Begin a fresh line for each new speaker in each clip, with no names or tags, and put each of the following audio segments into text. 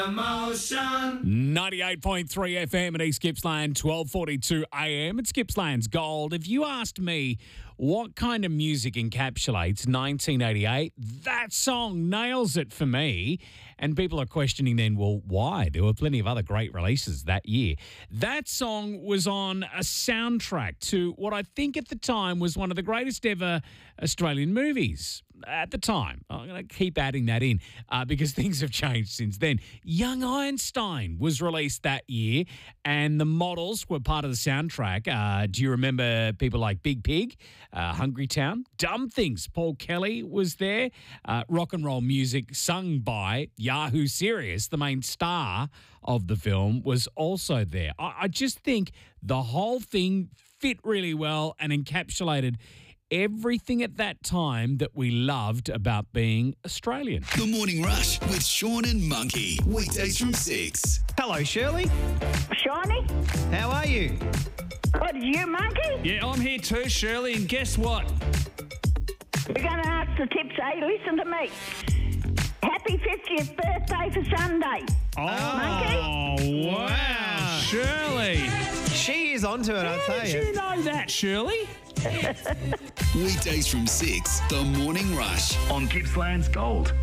Emotion.
98.3 FM at East Gippsland, 12:42 AM. It's Gippsland's Gold. If you asked me what kind of music encapsulates 1988, that song nails it for me. And people are questioning then, well, why? There were plenty of other great releases that year. That song was on a soundtrack to what I think at the time was one of the greatest ever Australian movies. At the time, I'm going to keep adding that in because things have changed since then. Young Einstein was released that year, and the Models were part of the soundtrack. Do you remember people like Big Pig, Hungry Town, Dumb Things? Paul Kelly was there. Rock and roll music sung by Yahoo Serious, the main star of the film, was also there. I just think the whole thing fit really well and encapsulated everything at that time that we loved about being Australian.
The Morning Rush with Sean and Monkey. Weekdays from 6.
Hello, Shirley.
Shawnee?
How are you?
Good, you monkey?
Yeah, I'm here too, Shirley, and guess what?
We're going to ask the tips. Hey, listen to me. Happy 50th birthday for Sunday. Monkey?
Wow. Shirley. She is onto it, I'll tell
Did
you.
you know that, Shirley?
Weekdays from 6. The Morning Rush
On Gippsland's Gold.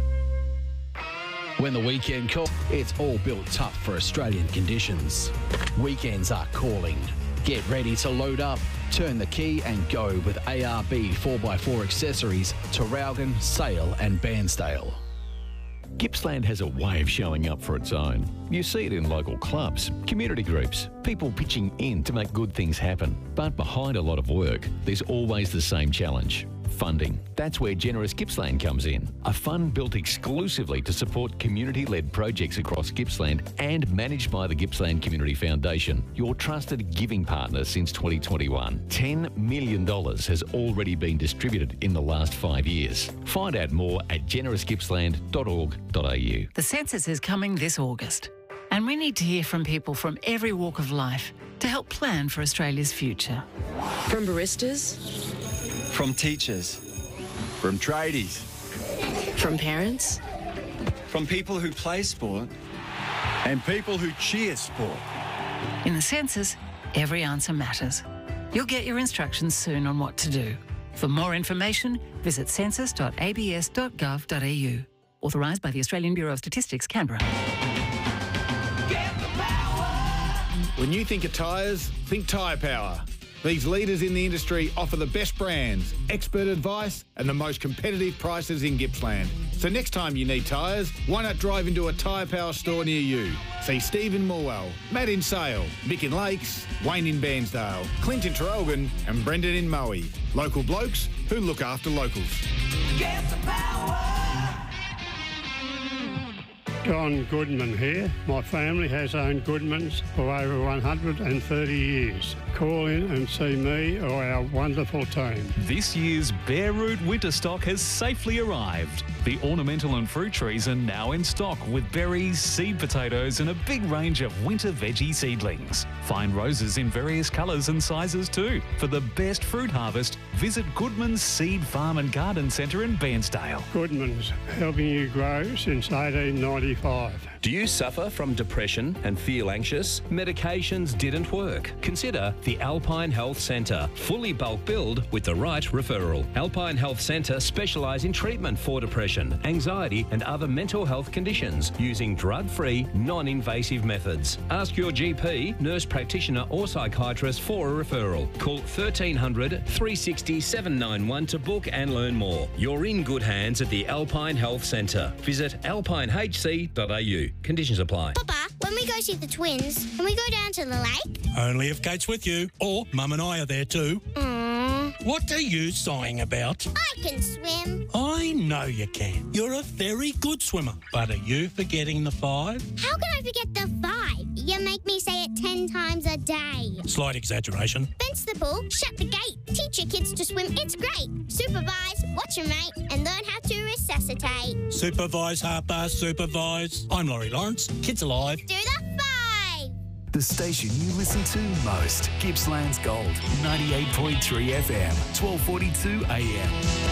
When the weekend calls, it's all built tough for Australian conditions. Weekends are calling. Get ready to load up, turn the key and go with ARB 4x4 accessories to Raugan, Sale and Bairnsdale.
Gippsland has a way of showing up for its own. You see it in local clubs, community groups, people pitching in to make good things happen. But behind a lot of work, there's always the same challenge: funding. That's where Generous Gippsland comes in. A fund built exclusively to support community-led projects across Gippsland and managed by the Gippsland Community Foundation, your trusted giving partner since 2021. $10 million has already been distributed in the last 5 years. Find out more at generousgippsland.org.au.
The census is coming this August, and we need to hear from people from every walk of life to help plan for Australia's future.
From baristas,
from teachers, from tradies,
from parents,
from people who play sport, and people who cheer sport.
In the census, every answer matters. You'll get your instructions soon on what to do. For more information, visit census.abs.gov.au. Authorised by the Australian Bureau of Statistics, Canberra.
When you think of tyres, think Tyre Power. These leaders in the industry offer the best brands, expert advice and the most competitive prices in Gippsland. So next time you need tyres, why not drive into a Tyre Power store near you? See Steve in Morwell, Matt in Sale, Mick in Lakes, Wayne in Bairnsdale, Clint in Traralgon and Brendan in Moe. Local blokes who look after locals.
Get the power.
John Goodman here. My family has owned Goodmans for over 130 years. Call in and see me or our wonderful team.
This year's bare root winter stock has safely arrived. The ornamental and fruit trees are now in stock with berries, seed potatoes and a big range of winter veggie seedlings. Find roses in various colours and sizes too. For the best fruit harvest, visit Goodman's Seed Farm and Garden Centre in Bairnsdale.
Goodmans, helping you grow since 1895.
Do you suffer from depression and feel anxious? Medications didn't work? Consider the Alpine Health Centre. Fully bulk billed with the right referral. Alpine Health Centre specialise in treatment for depression, anxiety and other mental health conditions using drug-free, non-invasive methods. Ask your GP, nurse practitioner or psychiatrist for a referral. Call 1300 360 791 to book and learn more. You're in good hands at the Alpine Health Centre. Visit alpinehc.au. Conditions apply.
Papa, when we go see the twins, can we go down to the lake?
Only if Kate's with you, or Mum and I are there too. What are you sighing about?
I can swim.
I know you can. You're a very good swimmer. But are you forgetting the 5?
How can I forget the 5? You make me say it 10 times a day.
Slight exaggeration.
Fence the pool, shut the gate, teach your kids to swim, it's great. Supervise, watch your mate, and learn how to resuscitate.
Supervise, Harper, supervise. I'm Laurie Lawrence. Kids Alive.
Do the 5.
The station you listen to most. Gippsland's Gold. 98.3 FM. 12:42 AM.